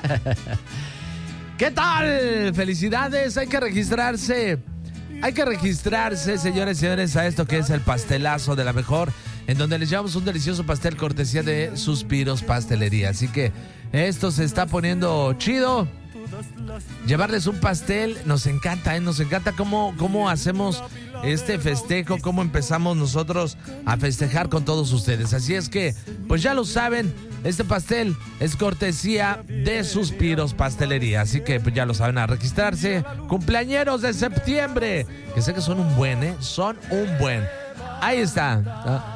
¿Qué tal? Felicidades, hay que registrarse. Hay que registrarse, señores y señores, a esto que es el pastelazo de la mejor, en donde les llevamos un delicioso pastel cortesía de Suspiros Pastelería. Así que esto se está poniendo chido. Llevarles un pastel, nos encanta, nos encanta cómo hacemos este festejo, cómo empezamos nosotros a festejar con todos ustedes. Así es que, pues ya lo saben, este pastel es cortesía de Suspiros Pastelería. Así que pues ya lo saben, a registrarse. Cumpleañeros de septiembre, que sé que son un buen, son un buen. Ahí está.